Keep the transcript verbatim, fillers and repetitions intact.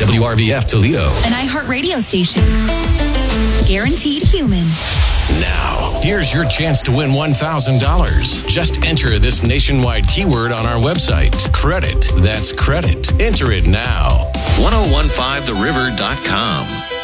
W R V F Toledo. An iHeartRadio station. Guaranteed human. Now, here's your chance to win one thousand dollars. Just enter this nationwide keyword on our website. Credit. That's credit. Enter it now. ten fifteen the river dot com.